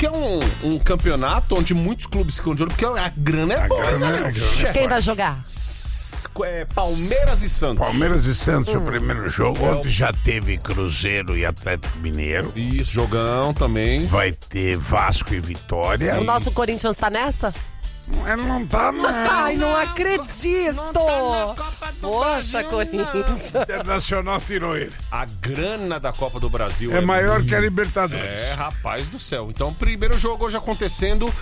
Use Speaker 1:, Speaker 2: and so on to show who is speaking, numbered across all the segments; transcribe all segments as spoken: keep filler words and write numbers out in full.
Speaker 1: que é um, um campeonato onde muitos clubes ficam de olho, porque a grana é
Speaker 2: A
Speaker 1: boa,
Speaker 2: grana
Speaker 1: né?
Speaker 2: é- a grana é
Speaker 3: Quem vai jogar?
Speaker 1: S- é, Palmeiras e Santos.
Speaker 2: Palmeiras e Santos,
Speaker 3: Hum.
Speaker 2: o primeiro jogo. Ontem já teve Cruzeiro e Atlético Mineiro.
Speaker 1: Isso, jogão também.
Speaker 2: Vai ter Vasco e Vitória.
Speaker 3: O nosso Corinthians tá nessa?
Speaker 2: Ele não tá, não.
Speaker 3: Ai, não acredito! Poxa, Corinthians.
Speaker 2: O Internacional tirou ele.
Speaker 1: A grana da Copa do Brasil
Speaker 2: É maior que a Libertadores.
Speaker 1: É, rapaz do céu. Então, o primeiro jogo hoje acontecendo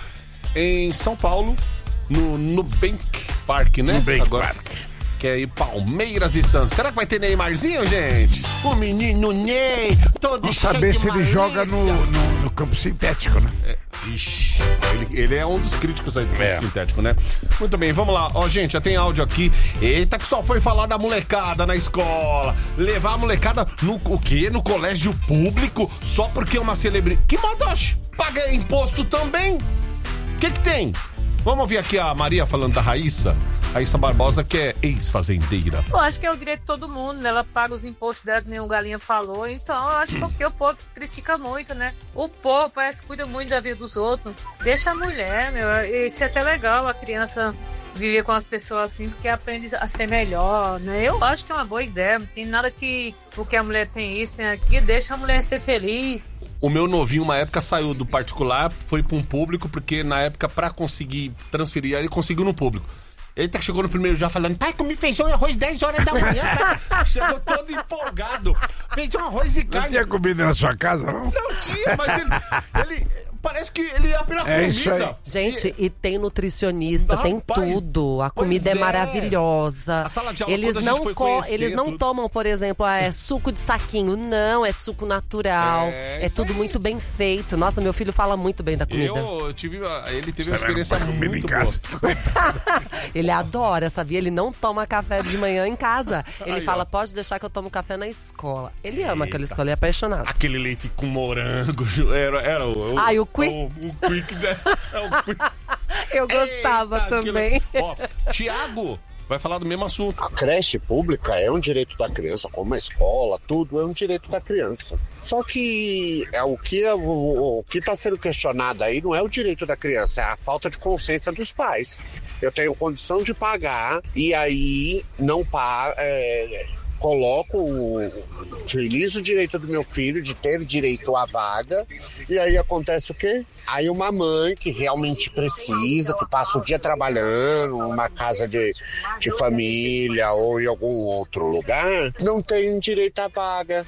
Speaker 1: em São Paulo, no Nubank Park, né?
Speaker 2: Nubank
Speaker 1: Agora,
Speaker 2: Park.
Speaker 1: que é aí Palmeiras e Santos. Será que vai ter Neymarzinho, gente? O menino Ney, todo
Speaker 2: Vamos
Speaker 1: cheio
Speaker 2: saber
Speaker 1: de
Speaker 2: se ele
Speaker 1: malícia.
Speaker 2: joga no, no, no campo sintético, né?
Speaker 1: É, ixi, ele, ele é um dos críticos aí do campo
Speaker 2: É.
Speaker 1: sintético, né? Muito bem, vamos lá. Ó, gente, já tem áudio aqui. Eita, que só foi falar da molecada na escola. Levar a molecada no o quê? No colégio público só porque é uma celebridade. Que modoche? Paga imposto também? O que que tem? Vamos ouvir aqui a Maria falando da Raíssa. Raíssa Barbosa, que é ex-fazendeira.
Speaker 4: Eu acho que é o direito de todo mundo, né? Ela paga os impostos dela, que nem o Galinha falou. Então, eu acho que porque o povo critica muito, né? O povo parece que cuida muito da vida dos outros. Deixa a mulher, meu. Isso é até legal, a criança viver com as pessoas assim, porque aprende a ser melhor, né? Eu acho que é uma boa ideia. Não tem nada que, porque a mulher tem isso, tem aquilo, deixa a mulher ser feliz.
Speaker 1: O meu novinho, uma época, saiu do particular, foi para um público, porque na época, para conseguir transferir, ele conseguiu no público. Ele tá, chegou no primeiro dia falando, pai, comi feijão e arroz dez horas da manhã. Pai. Chegou todo empolgado. Feijão, arroz e
Speaker 2: Não
Speaker 1: carne.
Speaker 2: tinha comida na sua casa, não?
Speaker 1: Não tinha, mas ele, ele parece que ele ia pela
Speaker 2: É
Speaker 1: comida.
Speaker 2: isso aí.
Speaker 3: Gente, e tem nutricionista, tem
Speaker 1: Rapaz,
Speaker 3: tudo. A
Speaker 1: pois
Speaker 3: comida é,
Speaker 1: é.
Speaker 3: maravilhosa.
Speaker 1: A sala de aula,
Speaker 3: eles
Speaker 1: quando a gente
Speaker 3: não
Speaker 1: foi
Speaker 3: co-
Speaker 1: conhecer
Speaker 3: eles não
Speaker 1: tudo.
Speaker 3: tomam, por exemplo, ah, é suco de saquinho. Não, é suco natural.
Speaker 1: É,
Speaker 3: É,
Speaker 1: isso
Speaker 3: tudo
Speaker 1: aí.
Speaker 3: muito bem feito. Nossa, meu filho fala muito bem da comida.
Speaker 1: Eu tive, ele teve
Speaker 2: Você
Speaker 1: uma
Speaker 2: vai
Speaker 1: experiência
Speaker 2: comprar comida
Speaker 1: muito
Speaker 2: em casa.
Speaker 1: boa.
Speaker 3: Ele adora, sabia? Ele não toma café de manhã em casa. Ele
Speaker 1: Aí,
Speaker 3: fala,
Speaker 1: ó.
Speaker 3: pode deixar que eu tomo café na escola. Ele ama aquela escola, ele é apaixonado.
Speaker 1: Aquele leite com morango, era, era o... o
Speaker 3: Ai, o Quick.
Speaker 1: O, o Quick, né? É o Quick.
Speaker 3: Eu gostava
Speaker 1: Eita,
Speaker 3: também.
Speaker 1: aquilo- Ó, Tiago vai falar do mesmo assunto.
Speaker 5: A creche pública é um direito da criança, como a escola, tudo é um direito da criança. Só que é o que é, o, o que está sendo questionado aí não é o direito da criança, é a falta de consciência dos pais. Eu tenho condição de pagar e aí não pago, é, coloco, o- utilizo o direito do meu filho de ter direito à vaga e aí acontece o quê? Aí uma mãe que realmente precisa, que passa o dia trabalhando numa casa de, de família ou em algum outro lugar, não tem direito à vaga.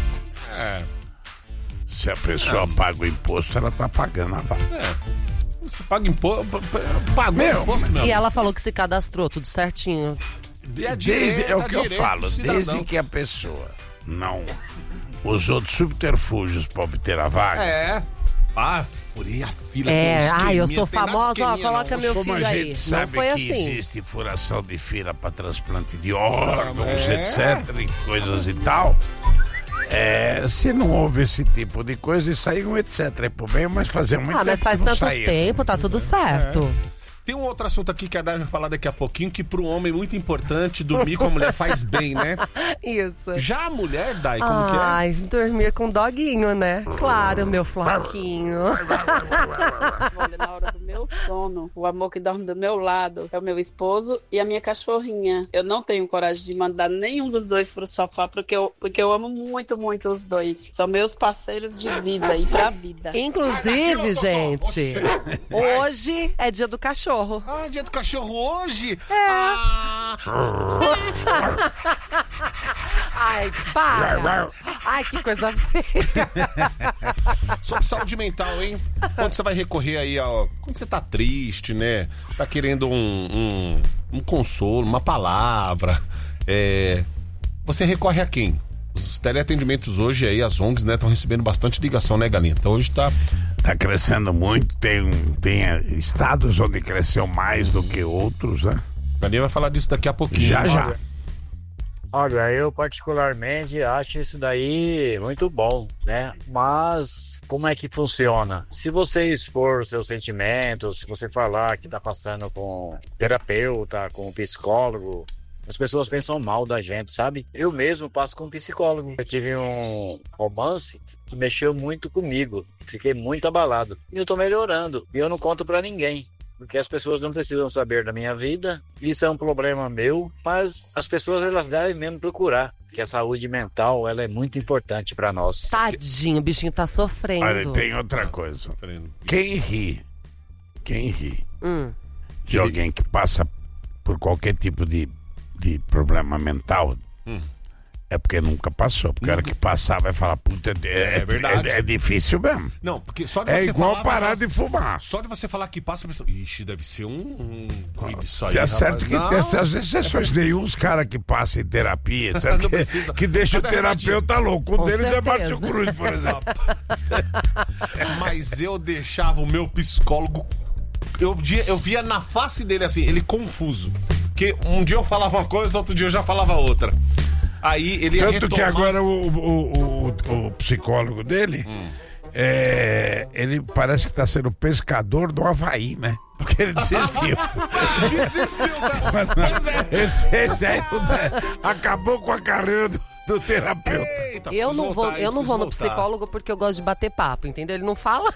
Speaker 1: É,
Speaker 2: Se a pessoa paga o imposto, ela tá pagando a vaga.
Speaker 1: você paga imposto, pagou
Speaker 2: Meu,
Speaker 1: imposto mesmo.
Speaker 3: E ela falou que se cadastrou, tudo certinho.
Speaker 1: É
Speaker 2: Desde, é o que eu
Speaker 1: direito
Speaker 2: falo,
Speaker 1: do cidadão.
Speaker 2: desde que a pessoa não usou de subterfúgios para obter a vaga.
Speaker 1: É. Ah, furei a fila.
Speaker 3: É,
Speaker 1: com
Speaker 3: ah, eu
Speaker 1: esqueminha.
Speaker 3: sou
Speaker 1: Tem nada de
Speaker 3: famosa, ó,
Speaker 1: esqueminha,
Speaker 3: coloca
Speaker 1: não.
Speaker 3: meu
Speaker 2: Como a
Speaker 3: filho aí.
Speaker 2: gente
Speaker 3: Não
Speaker 2: sabe
Speaker 3: foi
Speaker 2: que
Speaker 3: assim.
Speaker 2: existe furação de fila para transplante de órgãos,
Speaker 1: É.
Speaker 2: etcétera, e coisas e tal. É, se não houve esse tipo de coisa, e saíram, etcétera, é por bem, mas fazia muito
Speaker 3: Ah, mas
Speaker 2: tempo
Speaker 3: faz
Speaker 2: que não
Speaker 3: tanto
Speaker 2: saía.
Speaker 3: tempo, tá tudo certo.
Speaker 1: Tem um outro assunto aqui que a Dai vai falar daqui a pouquinho, que pro homem é muito importante, dormir com a mulher faz bem, né?
Speaker 3: Isso.
Speaker 1: Já a mulher, Dai, como que é?
Speaker 3: Ai, dormir com doguinho, né? Claro, meu flaquinho.
Speaker 6: Olha, na hora do meu sono, o amor que dorme do meu lado é o meu esposo e a minha cachorrinha. Eu não tenho coragem de mandar nenhum dos dois pro sofá, porque eu, porque eu amo muito, muito os dois. São meus parceiros de vida e pra vida.
Speaker 3: Inclusive, gente, hoje é dia do cachorro.
Speaker 1: Ah, dia do cachorro hoje? É. Ah,
Speaker 3: Ai, para! Ai, que coisa feia.
Speaker 1: sobre saúde mental, hein? Quando você vai recorrer aí, ó, quando você tá triste, né? Tá querendo um, um, um consolo, uma palavra, é, você recorre a quem? Os teleatendimentos hoje aí, as O N Gs, né, estão recebendo bastante ligação, né, Galinha? Então hoje tá...
Speaker 2: Tá crescendo muito, tem, tem eh, estados onde cresceu mais do que outros, né?
Speaker 1: Galinha vai falar disso daqui a pouquinho.
Speaker 2: Já, já.
Speaker 7: Olha, eu particularmente acho isso daí muito bom, né? Mas como é que funciona? Se você expor seus sentimentos, se você falar que tá passando com terapeuta, com psicólogo, As pessoas pensam mal da gente, sabe? Eu mesmo passo com um psicólogo. Eu tive um romance que mexeu muito comigo. Fiquei muito abalado. E eu tô melhorando. E eu não conto pra ninguém. Porque as pessoas não precisam saber da minha vida. Isso é um problema meu. Mas as pessoas, elas devem mesmo procurar. Que a saúde mental, ela é muito importante pra nós.
Speaker 3: Tadinho, o bichinho tá sofrendo.
Speaker 2: Olha, tem outra coisa. Quem ri, quem ri
Speaker 3: Hum.
Speaker 2: de alguém que passa por qualquer tipo de, de problema mental,
Speaker 1: Hum.
Speaker 2: é porque nunca passou. Porque a hora que passar vai falar, puta, é,
Speaker 1: É
Speaker 2: é,
Speaker 1: verdade.
Speaker 2: é, é difícil mesmo.
Speaker 1: Não, porque só de
Speaker 2: É
Speaker 1: você
Speaker 2: igual
Speaker 1: falar,
Speaker 2: parar
Speaker 1: vai
Speaker 2: de
Speaker 1: falar-
Speaker 2: fumar.
Speaker 1: Só de você falar que passa, a pessoa... Ixi, deve ser um... um... ruim disso aí,
Speaker 2: Tá
Speaker 1: rapaz.
Speaker 2: certo que
Speaker 1: Não.
Speaker 2: tem essas exceções. Tem uns caras que passam em terapia, certo?
Speaker 1: Não
Speaker 2: que,
Speaker 1: precisa.
Speaker 2: que deixa o
Speaker 1: Cada
Speaker 2: terapeuta louco. Um
Speaker 3: Com
Speaker 2: deles é
Speaker 3: certeza.
Speaker 2: Márcio Cruz, por exemplo.
Speaker 1: Mas eu deixava o meu psicólogo... Eu, dia- eu via na face dele assim, ele confuso. Porque um dia eu falava uma coisa, outro dia eu já falava outra. Aí ele ia
Speaker 2: Tanto que
Speaker 1: retomar-
Speaker 2: agora o, o, o, o psicólogo dele,
Speaker 1: Hum.
Speaker 2: é, ele parece que está sendo pescador do Havaí, né? Porque ele desistiu.
Speaker 1: Desistiu, tá?
Speaker 2: Mas,
Speaker 1: Pois é.
Speaker 2: esse, esse aí né, acabou com a carreira do, do terapeuta.
Speaker 1: Eita,
Speaker 3: Eu
Speaker 1: preciso
Speaker 3: não vou,
Speaker 1: voltar,
Speaker 3: eu não
Speaker 1: preciso
Speaker 3: vou no
Speaker 1: voltar.
Speaker 3: psicólogo porque eu gosto de bater papo, entendeu? Ele não fala.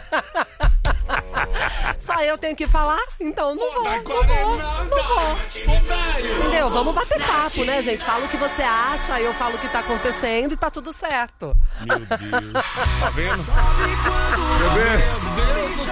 Speaker 3: Só eu tenho que falar, então não vou,
Speaker 1: Dá
Speaker 3: não
Speaker 1: quarenta,
Speaker 3: vou,
Speaker 1: não
Speaker 3: não vou.
Speaker 1: dá.
Speaker 3: Entendeu? Vamos bater papo, né, gente? Fala o que você acha, eu falo o que tá acontecendo e tá tudo certo.
Speaker 1: Meu Deus. Tá vendo?
Speaker 2: Quer ver?
Speaker 1: Meu Deus do